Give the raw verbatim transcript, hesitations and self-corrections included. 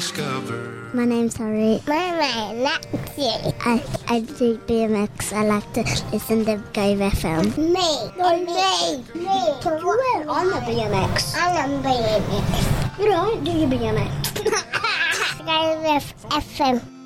discover. My name's Harry. My name's Lexi. I, I do B M X. I like to listen to Go F M. Me. No, me. Me. You I'm a B M X. I'm a B M X. You don't do your B M X. Go F M.